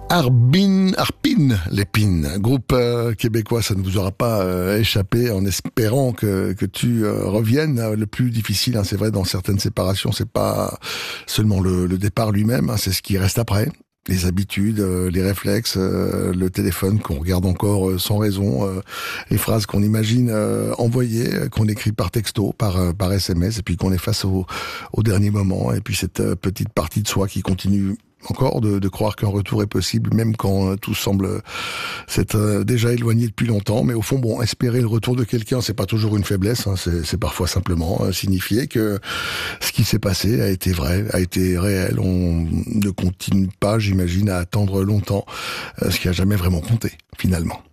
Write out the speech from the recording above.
Arpine Lépine, groupe québécois, ça ne vous aura pas échappé, en espérant que tu reviennes. Le plus difficile, c'est vrai, dans certaines séparations, c'est pas seulement le départ lui-même, c'est ce qui reste après. Les habitudes, les réflexes, le téléphone qu'on regarde encore sans raison, les phrases qu'on imagine envoyer, qu'on écrit par texto, par SMS, et puis qu'on efface au dernier moment, et puis cette petite partie de soi qui continue encore de croire qu'un retour est possible, même quand tout semble s'être déjà éloigné depuis longtemps. Mais au fond, espérer le retour de quelqu'un, c'est pas toujours une faiblesse, c'est parfois simplement signifier que ce qui s'est passé a été vrai, a été réel. On ne continue pas, j'imagine, à attendre longtemps ce qui a jamais vraiment compté, finalement.